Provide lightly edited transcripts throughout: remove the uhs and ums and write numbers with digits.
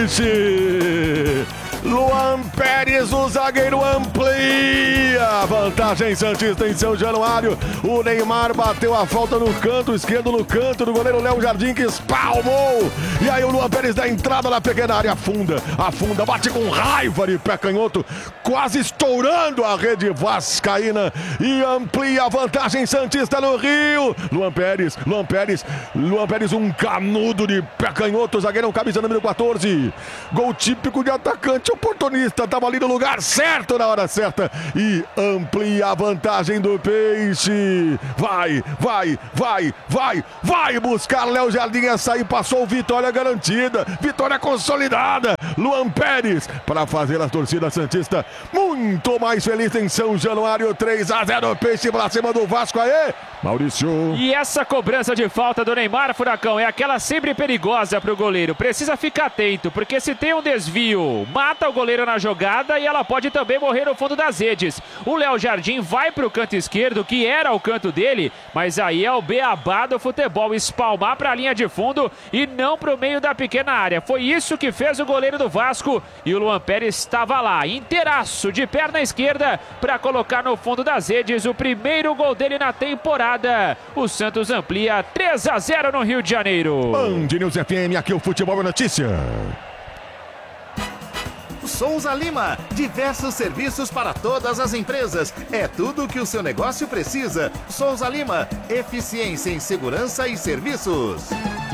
Peixe. Luan Pérez, o zagueiro, amplia vantagem santista em São Januário. O Neymar bateu a falta no canto esquerdo, no canto do goleiro Léo Jardim, que espalmou. E aí o Luan Pérez dá entrada na pequena área, afunda, bate com raiva de pé canhoto, quase estourando a rede vascaína e amplia a vantagem santista no Rio. Luan Pérez, um canudo de pé canhoto, zagueirão, camisa número 14. Gol típico de atacante oportunista, estava ali no lugar certo, na hora certa, e amplia a vantagem do Peixe. Vai buscar Léo Jardim, essa aí passou, vitória garantida, vitória consolidada. Luan Pérez para fazer a torcida santista muito mais feliz em São Januário. 3-0, Peixe pra cima do Vasco. Aê, Maurício. E essa cobrança de falta do Neymar, Furacão, é aquela sempre perigosa pro goleiro. Precisa ficar atento, porque se tem um desvio, mata o goleiro na jogada e ela pode também morrer no fundo das redes. O Léo Jardim vai pro canto esquerdo, que era o canto dele, mas aí é o beabá do futebol, espalmar pra linha de fundo e não pro meio da pequena área. Foi isso que fez o goleiro do Vasco e o Luan Pérez estava lá, inteiraço, de perna esquerda, para colocar no fundo das redes o primeiro gol dele na temporada. O Santos amplia 3-0 no Rio de Janeiro. Band News FM, aqui o Futebol é Notícia. Souza Lima, diversos serviços para todas as empresas. É tudo o que o seu negócio precisa. Souza Lima, eficiência em segurança e serviços.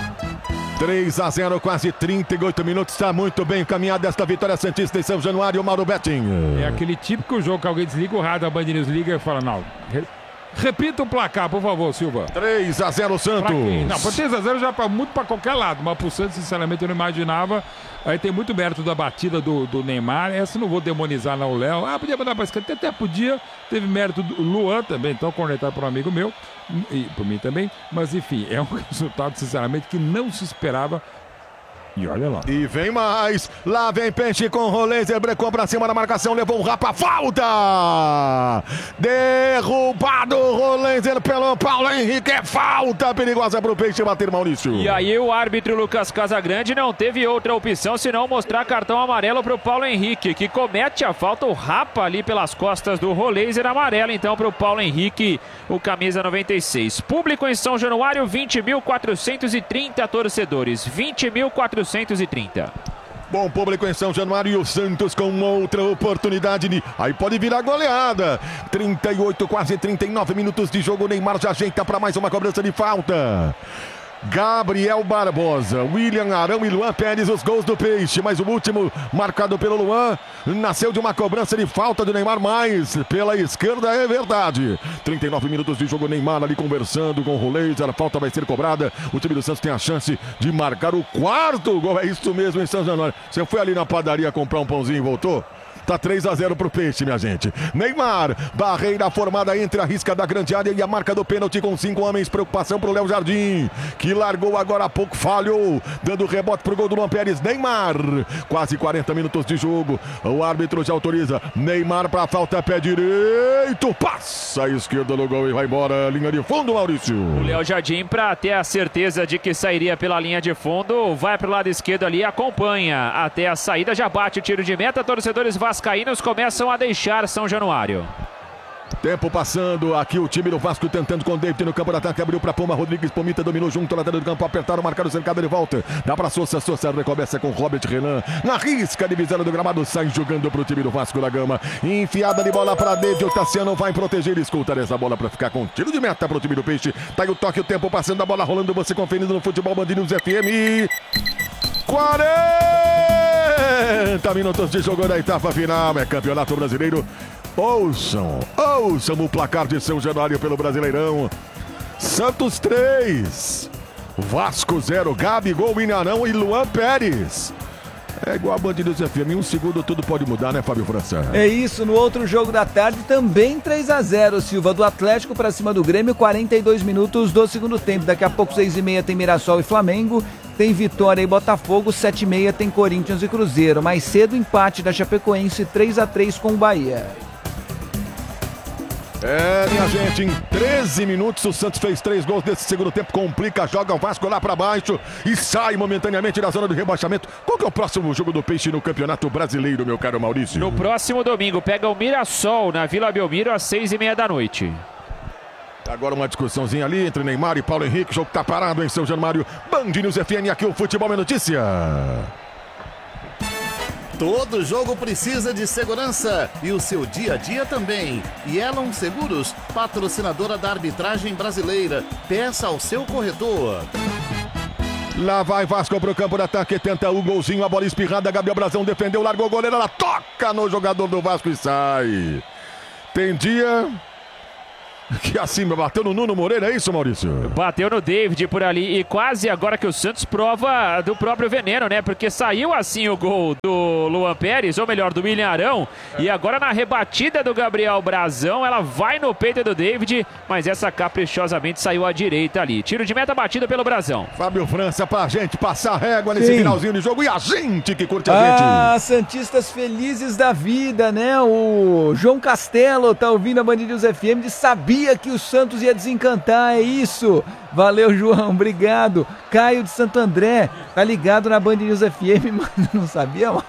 3-0, quase 38 minutos, está muito bem encaminhada esta vitória santista em São Januário, Mauro Betting. É aquele típico jogo que alguém desliga o rádio, a Band News liga e fala, não, repita o placar, por favor, Silva. 3-0 Santos. Não, para 3-0 já muito para qualquer lado, mas pro Santos, sinceramente, eu não imaginava. Aí tem muito mérito da batida do Neymar. Essa não vou demonizar não o Léo. Podia mandar para esquerda, até podia. Teve mérito do Luan também, então cornetado por um amigo meu. E por mim também. Mas enfim, é um resultado, sinceramente, que não se esperava. E olha lá. E vem mais. Lá vem Peixe com o Rolenzer, brecou pra cima da marcação, levou um rapa, falta! Derrubado o Rolenzer pelo Paulo Henrique, é falta perigosa pro Peixe bater, Maurício. E aí o árbitro Lucas Casagrande não teve outra opção senão mostrar cartão amarelo pro Paulo Henrique, que comete a falta, o rapa ali pelas costas do Rolenzer, amarelo então pro Paulo Henrique, o camisa 96. Público em São Januário, 20.430 torcedores, 20.430. Bom público em São Januário e o Santos com outra oportunidade de... Aí pode virar goleada. 38, quase 39 minutos de jogo. O Neymar já ajeita para mais uma cobrança de falta. Gabriel Barbosa, William Arão e Luan Pérez, os gols do Peixe, mas o último marcado pelo Luan nasceu de uma cobrança de falta do Neymar, mais pela esquerda, é verdade. 39 minutos de jogo, Neymar ali conversando com o Rolenzer, a falta vai ser cobrada, o time do Santos tem a chance de marcar o quarto gol, é isso mesmo em São Januário. Você foi ali na padaria comprar um pãozinho e voltou? Tá 3-0 pro Peixe, minha gente. Neymar, barreira formada entre a risca da grande área e a marca do pênalti com 5 homens. Preocupação pro Léo Jardim, que largou agora há pouco, falhou, dando rebote pro gol do Luan Pérez. Neymar, quase 40 minutos de jogo. O árbitro já autoriza. Neymar pra falta, pé direito, passa a esquerda no gol e vai embora. Linha de fundo, Maurício. O Léo Jardim, pra ter a certeza de que sairia pela linha de fundo, vai pro lado esquerdo ali, acompanha até a saída, já bate o tiro de meta. Torcedores vascaínos começam a deixar São Januário. Tempo passando, aqui o time do Vasco tentando com o David no campo de ataque, abriu para Pomba, Rodrigues, Pomita dominou junto, lateral do campo, apertaram, marcaram, cercado de volta, dá para Sousa, Sousa recomeça com Robert Renan, na risca divisão do gramado, sai jogando pro time do Vasco da Gama, enfiada de bola para David, o Tassiano vai proteger, escuta essa bola para ficar com tiro de meta pro time do Peixe, tá aí o toque, o tempo passando, a bola rolando, você conferindo no Futebol Band News FM, 40 minutos de jogo da etapa final, é Campeonato Brasileiro. Ouçam o placar de São Januário pelo Brasileirão. Santos 3, Vasco 0, Gabigol, Minarão e Luan Pérez. É igual a Band News FM, em um segundo tudo pode mudar, né, Fábio França? É isso, no outro jogo da tarde também 3-0, Silva, do Atlético para cima do Grêmio, 42 minutos do segundo tempo. Daqui a pouco 6h30 tem Mirassol e Flamengo, tem Vitória e Botafogo, 7h30 tem Corinthians e Cruzeiro. Mais cedo empate da Chapecoense, 3-3 com o Bahia. Minha gente, em 13 minutos o Santos fez 3 gols nesse segundo tempo, complica, joga o Vasco lá pra baixo e sai momentaneamente da zona de rebaixamento. Qual que é o próximo jogo do Peixe no Campeonato Brasileiro, meu caro Maurício? No próximo domingo, pega o Mirassol na Vila Belmiro às 6h30 da noite. Agora uma discussãozinha ali entre Neymar e Paulo Henrique, o jogo tá parado em São Januário. Band News FM, aqui o Futebol é Notícia. Todo jogo precisa de segurança e o seu dia a dia também. Yellow Seguros, patrocinadora da arbitragem brasileira. Peça ao seu corretor. Lá vai Vasco pro campo de ataque, tenta o golzinho, a bola espirrada, Gabriel Brazão defendeu, largou o goleiro, ela toca no jogador do Vasco e sai. Tem dia que acima bateu no Nuno Moreira, é isso, Maurício? Bateu no David por ali e quase agora que o Santos prova do próprio veneno, né? Porque saiu assim o gol do Luan Pérez, ou melhor, do William Arão. E agora na rebatida do Gabriel Brazão, ela vai no peito do David, mas essa caprichosamente saiu à direita ali. Tiro de meta batido pelo Brazão. Fábio França pra gente passar régua nesse finalzinho de jogo e a gente que curte a gente. Santistas felizes da vida, né? O João Castelo tá ouvindo a Band News FM de sabia que o Santos ia desencantar, é isso. Valeu, João, obrigado. Caio de Santo André, tá ligado na Band News FM, mano, não sabia, Mauro?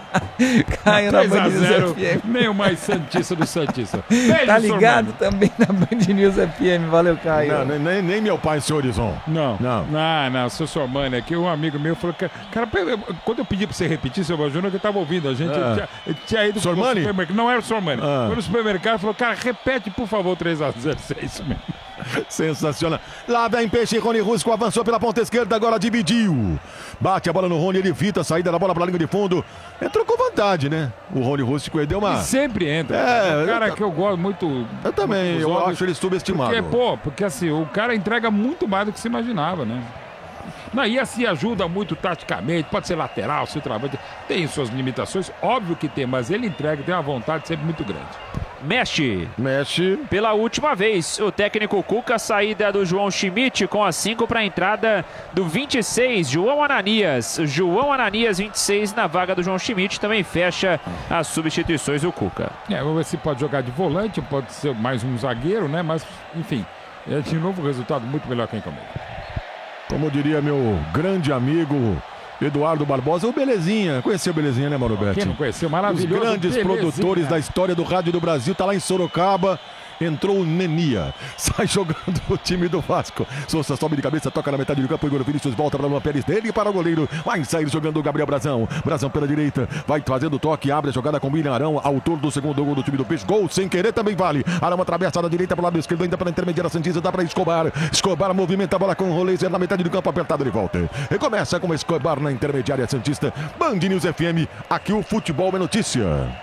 Caio na Band News FM. Nem o mais santista do Santista. Beijo, tá ligado também na Band News FM, valeu, Caio. Não, nem meu pai, senhor Horizon. Não, sou Sormani aqui, um amigo meu falou que, cara, quando eu pedi pra você repetir, seu Júnior, que eu tava ouvindo, a gente tinha ido pro supermercado, não era o Sormani, foi no supermercado e falou, cara, repete, por favor, 3-0, é isso mesmo. Sensacional. Lá vem Peixe, Rony Rusco avançou pela ponta esquerda, agora dividiu. Bate a bola no Rony, ele evita a saída da bola pra linha de fundo. Entrou com vantagem, né? O Rony Rusco aí deu uma... E sempre entra. Um cara que eu gosto muito... Eu também, eu acho ele subestimado. Porque assim, o cara entrega muito mais do que se imaginava, né? Não, e assim ajuda muito taticamente, pode ser lateral, centroavante, tem suas limitações, óbvio que tem, mas ele entrega, tem uma vontade sempre muito grande. Mexe. Mexe. Pela última vez, o técnico Cuca, saída do João Schmidt com a 5 para a entrada do 26, João Ananias. João Ananias, 26, na vaga do João Schmidt, também fecha as substituições do Cuca. Vamos ver se pode jogar de volante, pode ser mais um zagueiro, né? Mas, enfim, é de novo resultado muito melhor que em Campo. Como diria meu grande amigo Eduardo Barbosa, o Belezinha. Conheceu o Belezinha, né, Mauro Betti? Quem não conheceu? Maravilhoso. Os grandes produtores da história do rádio do Brasil. Tá lá em Sorocaba. Entrou o Nenia. Sai jogando o time do Vasco. Sousa sobe de cabeça, toca na metade do campo. Igor Vinícius volta para Luan Pérez. Dele para o goleiro. Vai sair jogando o Gabriel Brazão. Brazão pela direita. Vai fazendo o toque. Abre a jogada com o William Arão. Autor do segundo gol do time do Peixe. Gol sem querer também vale. Arão atravessa da direita para o lado esquerdo. Ainda para a intermediária Santista. Dá para Escobar. Escobar movimenta a bola com o Roleiser na metade do campo. Apertado de volta. Recomeça com Escobar na intermediária Santista. Band News FM. Aqui o futebol é notícia.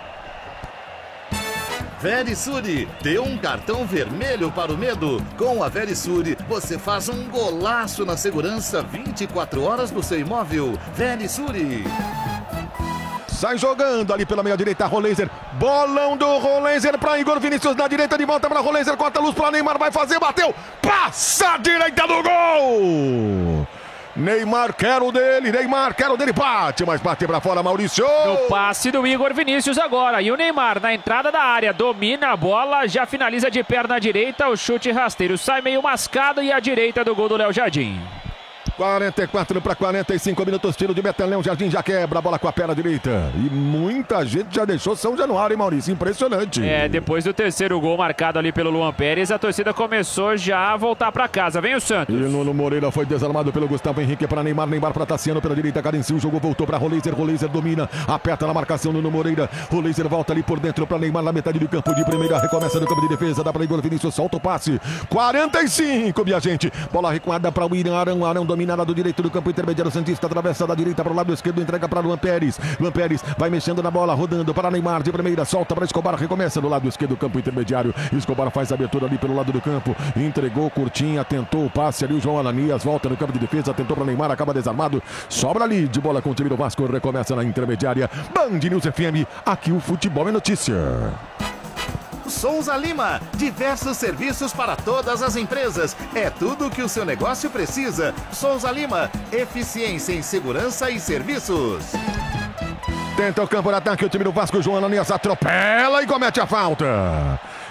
Verisure, dê um cartão vermelho para o medo. Com a Verisure, você faz um golaço na segurança 24 horas do seu imóvel. Verisure. Sai jogando ali pela meia direita, Roleiser. Bolão do Roleiser para Igor Vinícius na direita, de volta para Roleiser. Corta a luz para Neymar, vai fazer, bateu. Passa a direita do gol. Neymar, quero dele, bate, mas bate pra fora, Maurício. No passe do Igor Vinícius agora, e o Neymar na entrada da área, domina a bola, já finaliza de perna direita, o chute rasteiro, sai meio mascado e a direita do gol do Léo Jardim. 44 para 45 minutos, tiro de Betelém, Jardim já quebra a bola com a perna direita. E muita gente já deixou São Januário, hein, Maurício? Impressionante. Depois do terceiro gol marcado ali pelo Luan Pérez, a torcida começou já a voltar para casa. Vem o Santos. E Nuno Moreira foi desarmado pelo Gustavo Henrique para Neymar, Neymar para Tassiano pela direita, cadenciou o jogo, voltou para Roleiser, Roleiser domina, aperta na marcação Nuno Moreira, Roleiser volta ali por dentro para Neymar na metade do campo de primeira, recomeça no campo de defesa, dá para Igor Vinícius, solta o passe. 45, minha gente. Bola recuada para o William Arão, Arão domina do direito do campo intermediário Santista, atravessa da direita para o lado esquerdo, entrega para Luan Pérez. Luan Pérez vai mexendo na bola, rodando para Neymar de primeira, solta para Escobar, recomeça do lado esquerdo do campo intermediário. Escobar faz a abertura ali pelo lado do campo, entregou curtinha, tentou o passe ali, o João Ananias volta no campo de defesa, tentou para Neymar, acaba desarmado, sobra ali de bola com o time do Vasco, recomeça na intermediária. Band News FM, aqui o futebol é notícia. Souza Lima, diversos serviços para todas as empresas. É tudo o que o seu negócio precisa. Souza Lima, eficiência em segurança e serviços. Tenta o campo de ataque, o time do Vasco, João Ananias atropela e comete a falta.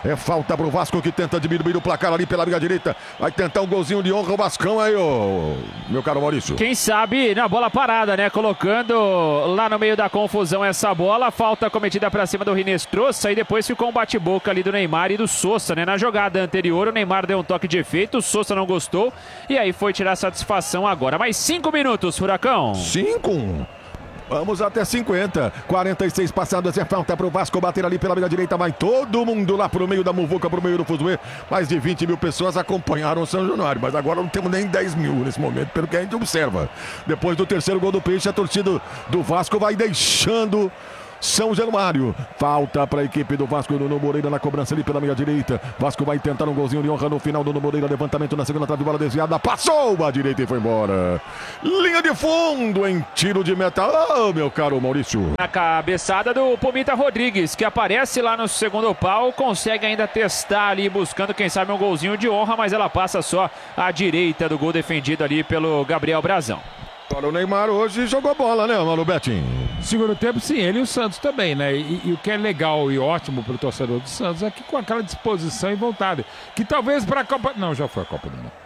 É falta pro Vasco que tenta diminuir o placar ali pela minha direita. Vai tentar um golzinho de honra o Vascão aí, ô, meu caro Maurício. Quem sabe na bola parada, né? Colocando lá no meio da confusão essa bola. Falta cometida pra cima do Rinestrosa e depois ficou um bate-boca ali do Neymar e do Sousa, né? Na jogada anterior, o Neymar deu um toque de efeito, o Sousa não gostou e aí foi tirar satisfação agora. Mais 5 minutos, Furacão. 5. Vamos até 50. 46 passadas. É falta pro Vasco bater ali pela meia direita. Vai todo mundo lá pro meio da muvuca, pro meio do fuzuê. Mais de 20 mil pessoas acompanharam o São Januário. Mas agora não temos nem 10 mil nesse momento, pelo que a gente observa. Depois do terceiro gol do Peixe, a torcida do Vasco vai deixando São Januário. Falta para a equipe do Vasco. Nuno Moreira na cobrança ali pela meia direita. Vasco vai tentar um golzinho de honra no final. Nuno Moreira, levantamento na segunda trave, bola desviada. Passou a direita e foi embora. Linha de fundo em tiro de meta. Oh, meu caro Maurício. Na cabeçada do Pumita Rodrigues, que aparece lá no segundo pau. Consegue ainda testar ali, buscando quem sabe um golzinho de honra, mas ela passa só à direita do gol defendido ali pelo Gabriel Brazão. Olha, o Neymar hoje jogou bola, né, Mano Betinho? Segundo tempo, sim, ele e o Santos também, né? E o que é legal e ótimo pro torcedor do Santos é que com aquela disposição e vontade, que talvez para a Copa... Não, já foi a Copa do Mundo.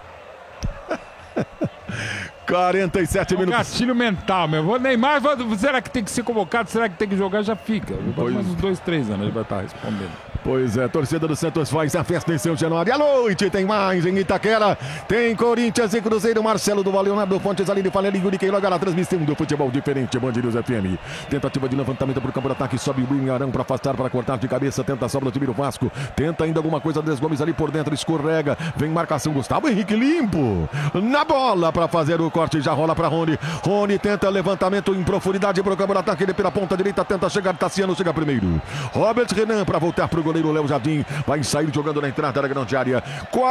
47 minutos. Gatilho mental, meu. O Neymar, será que tem que ser convocado? Será que tem que jogar? Já fica. Mais uns 2, 3 anos ele vai estar respondendo. Pois é, torcida do Santos faz a festa em São Januário. À noite tem mais em Itaquera. Tem Corinthians e Cruzeiro. Marcelo Duval, Leonardo Fontes, Aline Falela e Yuri Queiroga na transmissão do futebol diferente. Band News FM. Tentativa de levantamento para o campo de ataque. Sobe o Arão para afastar, para cortar de cabeça. Tenta a sobra do time do Vasco. Tenta ainda alguma coisa. Andrés Gomes ali por dentro. Escorrega. Vem marcação. Gustavo Henrique limpo. Na bola para fazer o corte. Já rola para Rony. Rony tenta levantamento em profundidade para o campo de ataque. Ele pela ponta direita. Tenta chegar. Tassiano chega primeiro. Robert Renan para voltar para o goleiro Léo Jardim. Vai sair jogando na entrada da grande área.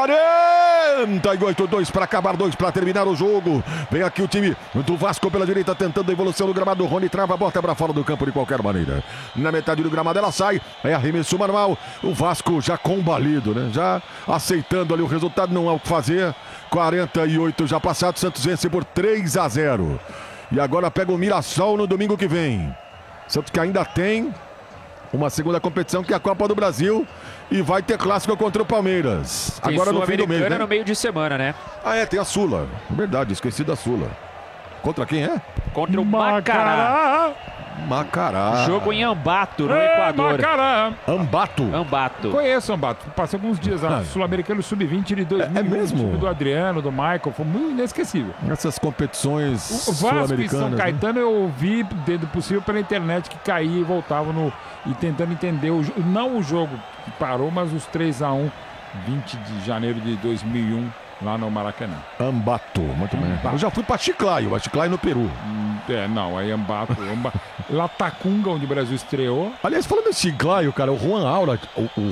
48-2 para acabar, 2 para terminar o jogo. Vem aqui o time do Vasco pela direita tentando a evolução do gramado. Rony trava, bota para fora do campo de qualquer maneira. Na metade do gramado ela sai. É arremesso manual. O Vasco já combalido, né? Já aceitando ali o resultado, não há o que fazer. 48 já passado. Santos vence por 3-0. E agora pega o Mirassol no domingo que vem. Santos que ainda tem uma segunda competição que é a Copa do Brasil e vai ter clássico contra o Palmeiras. Tem agora no fim do mês, né? No meio de semana, né? Ah, é, tem a Sula. Verdade, esqueci da Sula. Contra quem é? Contra o Macará. Macará. Jogo em Ambato, no Equador. Macará. Ambato. Conheço Ambato. Passei alguns dias lá. Sul-Americano Sub-20 de 2000. É mesmo? Do Adriano, do Michael. Foi muito inesquecível. Essas competições sul-americanas. O Vasco e São Caetano, né? Eu vi, dentro do possível, pela internet, que caía e voltava e tentando entender. Não o jogo que parou, mas os 3-1, 20 de janeiro de 2001. Lá no Maracanã. Ambato, muito bem. Eu já fui para Chiclayo no Peru. Não, aí Ambato. Latacunga, onde o Brasil estreou. Aliás, falando em Chiclayo, cara, o Juan Aurich,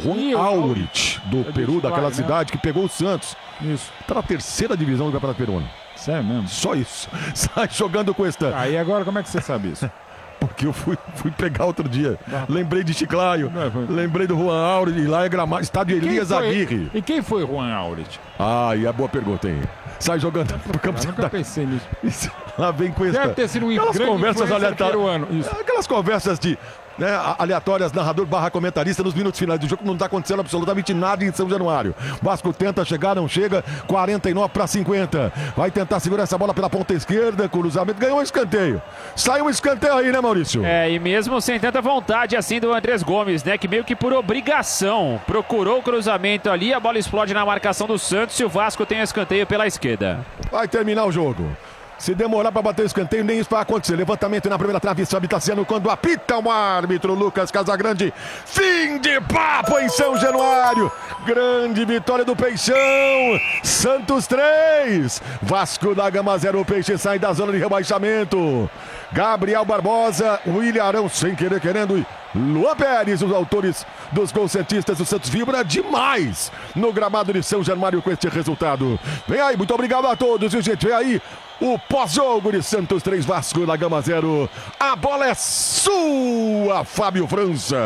do Peru, daquela cidade, que pegou o Santos. Isso. Tá na 3ª divisão do Campeonato Peruano. Sério mesmo? Só isso. Sai jogando com esta. Aí agora como é que você sabe isso? Porque eu fui pegar outro dia. Lembrei de Chiclayo, lembrei do Juan Aurich, e lá é gramado, estádio Elias Aguirre. E quem foi Juan Aurich? Ah, e a boa pergunta, hein? Sai jogando pro campo. Eu nunca pensei nisso. Isso, lá vem com essa. Deve ter sido aquelas conversas aleatórias. Aquelas conversas de. Né, aleatórias, narrador / comentarista nos minutos finais do jogo, não está acontecendo absolutamente nada em São Januário. Vasco tenta chegar, não chega, 49-50. Vai tentar segurar essa bola pela ponta esquerda, cruzamento, ganhou um escanteio. Saiu um escanteio aí, né, Maurício? E mesmo sem tanta vontade assim do Andrés Gomes, né, que meio que por obrigação procurou o cruzamento ali, a bola explode na marcação do Santos e o Vasco tem escanteio pela esquerda. Vai terminar o jogo. Se demorar para bater o escanteio, nem isso vai acontecer. Levantamento na primeira trave, sobe Tassiano quando apita o árbitro Lucas Casagrande. Fim de papo em São Januário. Grande vitória do Peixão. Santos 3. Vasco da Gama 0. O Peixe sai da zona de rebaixamento. Gabriel Barbosa, William Arão sem querer querendo e Luan Pérez, os autores dos gols santistas. O Santos vibra demais no gramado de São Januário com este resultado. Vem aí, muito obrigado a todos, viu, gente? Vem aí o pós-jogo de Santos 3, Vasco da Gama 0. A bola é sua, Fábio França.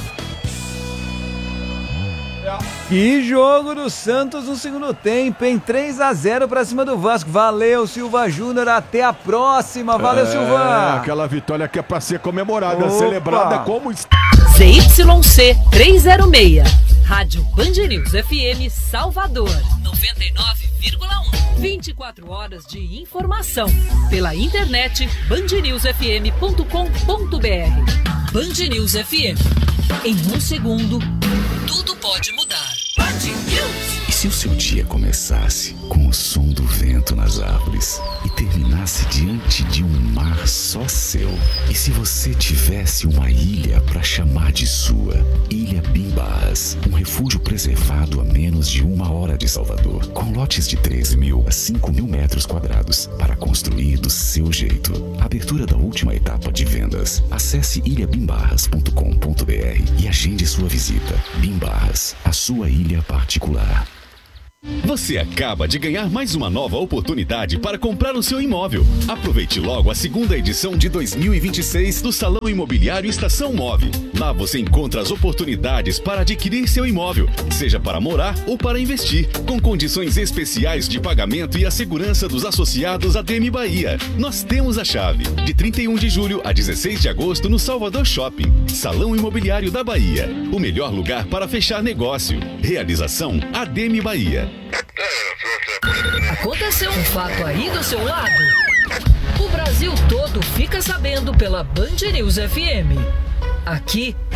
Que jogo do Santos no segundo tempo, hein? 3-0 pra cima do Vasco. Valeu, Silva Júnior. Até a próxima. Valeu, Silva. Aquela vitória que é pra ser comemorada, celebrada como... ZYC 306, Rádio Band News FM Salvador, 99,1. 24 horas de informação. Pela internet, bandnewsfm.com.br. Band News FM. Em um segundo, tudo pode mudar. Band News. E se o seu dia começasse com o som do vento nas árvores e terminasse diante de um mar só seu? E se você tivesse uma ilha para chamar de sua? Ilha Bimbarras, um refúgio preservado a menos de 1 hora de Salvador, com lotes de 3.000 a 5.000 metros quadrados para construir do seu jeito. Abertura da última etapa de vendas. Acesse ilhabimbarras.com.br e agende sua visita. Bimbarras, a sua ilha particular. Você acaba de ganhar mais uma nova oportunidade para comprar o seu imóvel. Aproveite logo a segunda edição de 2026 do Salão Imobiliário Estação Move. Lá você encontra as oportunidades para adquirir seu imóvel, seja para morar ou para investir, com condições especiais de pagamento e a segurança dos associados à ADM Bahia. Nós temos a chave. De 31 de julho a 16 de agosto no Salvador Shopping. Salão Imobiliário da Bahia. O melhor lugar para fechar negócio. Realização ADM Bahia. Aconteceu um fato aí do seu lado? O Brasil todo fica sabendo pela Band News FM. Aqui